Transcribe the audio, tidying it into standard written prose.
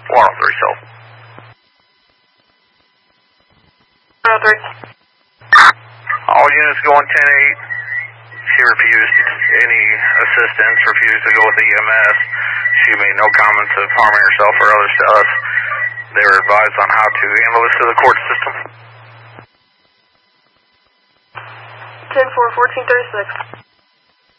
103 self. 103. All units going 10-8. She refused any assistance, refused to go with the EMS. She made no comments of harming herself or others to us. They were advised on how to handle this to the court system. 10-4, 1436.